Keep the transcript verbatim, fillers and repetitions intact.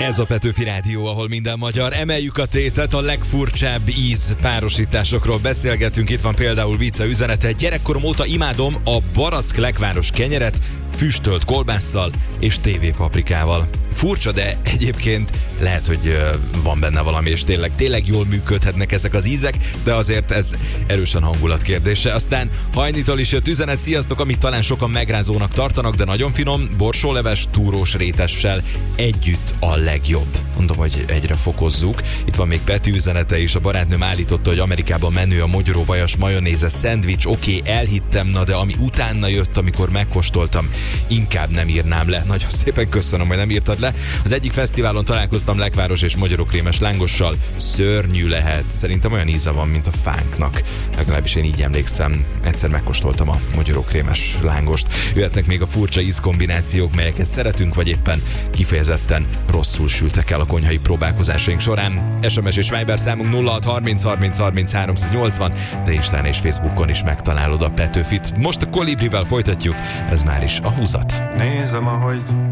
Ez a Petőfi Rádió, ahol minden magyar. Emeljük a tétet, a legfurcsább íz párosításokról beszélgetünk. Itt van például Vice üzenete. Gyerekkorom óta imádom a barack lekváros kenyeret, füstölt kolbásszal és tévépaprikával. Furcsa, de egyébként lehet, hogy van benne valami, és tényleg, tényleg jól működhetnek ezek az ízek, de azért ez erősen hangulat kérdése. Aztán Hajnitól is jött üzenet, sziasztok, amit talán sokan megrázónak tartanak, de nagyon finom, borsóleves, túrós rétessel együtt a legjobb. Mondom, hogy egyre fokozzuk. Itt van még Peti üzenete is, a barátnőm állította, hogy Amerikában menő a mogyoró vajas majonézes szendvics, oké, okay, elhittem, na de ami utána jött, amikor megkóstoltam, inkább nem írnám le. Nagyon szépen köszönöm, hogy nem írtad le. Az egyik fesztiválon találkoztam lekváros és magyarokrémes lángossal. Szörnyű lehet. Szerintem olyan íze van, mint a fánknak. Legalábbis én így emlékszem. Egyszer megkóstoltam a magyarokrémes lángost. Jöhetnek még a furcsa ízkombinációk, melyeket szeretünk, vagy éppen kifejezetten rosszul sültek el a konyhai próbálkozásaink során. es em es és Viber számunk nulla hat harminc harminc harminc háromszáznyolcvan, de Instán és Facebookon is megtalálod a Petőfit. Most a Kolibrivel folytatjuk, ez már is a húzat. Nézem, ahogy